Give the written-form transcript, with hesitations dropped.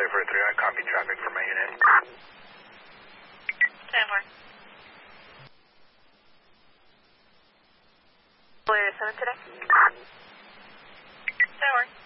for 3, I copy traffic for my unit. 10-4. Clear 7 today. 10-4.